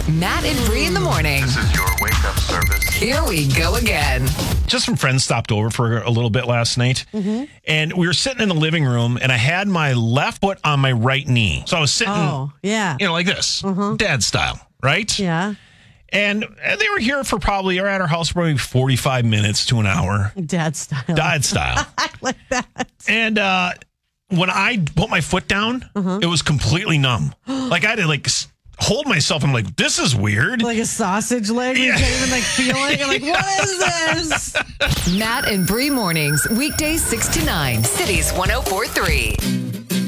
Matt and Bree in the morning. This is your wake-up service. Here we go again. Just some friends stopped over for a little bit last night. And we were sitting in the living room, and I had my left foot on my right knee. So I was sitting, like this, dad style, right? Yeah. And they were here for probably, or at our house for maybe 45 minutes to an hour. Dad style. Dad style. I like that. And when I put my foot down, it was completely numb. Like I had to hold myself. I'm like, this is weird. Like a sausage leg. You can't even feel it. You're like, what is this? Matt and Bree mornings, weekdays 6 to 9, Cities 104.3.